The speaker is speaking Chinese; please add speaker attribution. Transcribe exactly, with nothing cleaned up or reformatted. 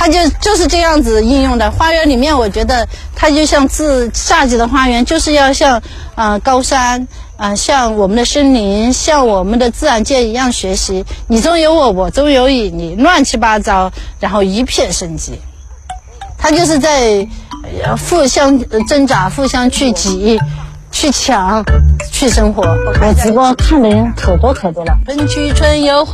Speaker 1: 它就就是这样子应用的。花园里面，我觉得它就像自夏季的花园，就是要像呃高山。啊、呃，像我们的森林，像我们的自然界一样学习，你中有我，我中有你，你乱七八糟，然后一片生机。它就是在呃互相挣扎、互相去挤、去抢、去生活。我直播看的人可多可多了。春去春又回。